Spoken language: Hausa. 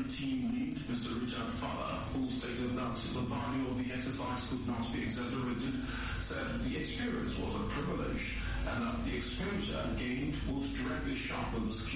military team lead, Mr. Richard Fowler, who stated that the value of the exercise could not be exaggerated, said the experience was a privilege and that the exposure gained would directly sharpen the skills